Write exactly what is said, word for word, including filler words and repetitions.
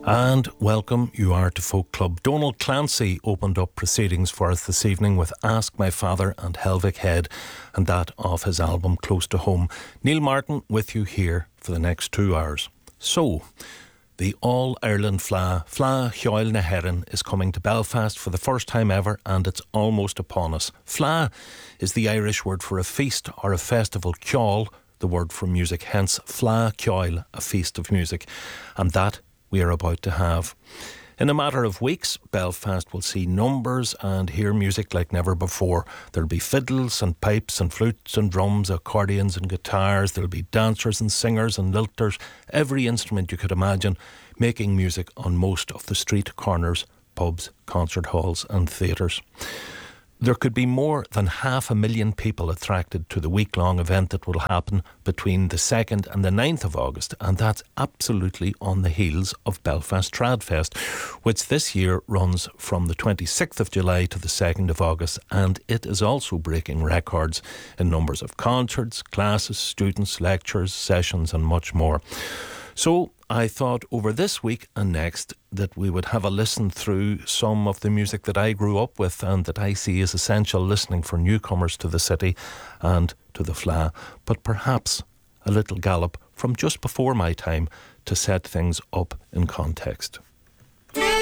And welcome you are to Folk Club. Donald Clancy opened up proceedings for us this evening with Ask My Father and Helvic Head, and that off his album Close to Home. Neil Martin with you here for the next two hours. So, the All-Ireland Fleadh, Fleadh Cheoil na Herin, is coming to Belfast for the first time ever, and it's almost upon us. Fleadh is the Irish word for a feast or a festival. Ceol, the word for music, hence Fleadh Cheoil, a feast of music. And that we are about to have. In a matter of weeks, Belfast will see numbers and hear music like never before. There'll be fiddles and pipes and flutes and drums, accordions and guitars. There'll be dancers and singers and lilters, every instrument you could imagine, making music on most of the street corners, pubs, concert halls and theatres. There could be more than half a million people attracted to the week-long event that will happen between the second and the ninth of August, and that's absolutely on the heels of Belfast Tradfest, which this year runs from the twenty-sixth of July to the second of August, and it is also breaking records in numbers of concerts, classes, students, lectures, sessions and much more. So I thought over this week and next that we would have a listen through some of the music that I grew up with and that I see as essential listening for newcomers to the city and to the Fleadh, but perhaps a little gallop from just before my time to set things up in context.